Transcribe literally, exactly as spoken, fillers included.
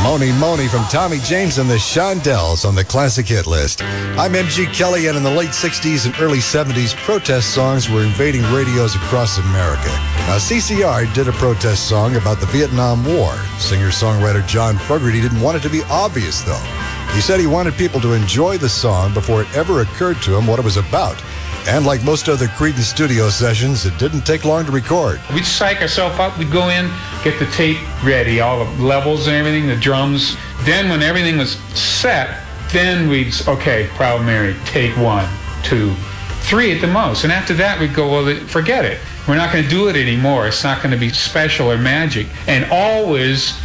Moni Moni from Tommy James and the Shondells on the classic hit list. I'm M G Kelly, and in the late sixties and early seventies, protest songs were invading radios across America. Now, C C R did a protest song about the Vietnam War. Singer-songwriter John Fogerty didn't want it to be obvious, though. He said he wanted people to enjoy the song before it ever occurred to him what it was about. And like most other Creedence studio sessions, it didn't take long to record. We'd psych ourselves up. We'd go in, get the tape ready, all the levels and everything, the drums. Then when everything was set, then we'd, okay, Proud Mary, take one, two, three at the most. And after that, we'd go, well, forget it. We're not going to do it anymore. It's not going to be special or magic. And always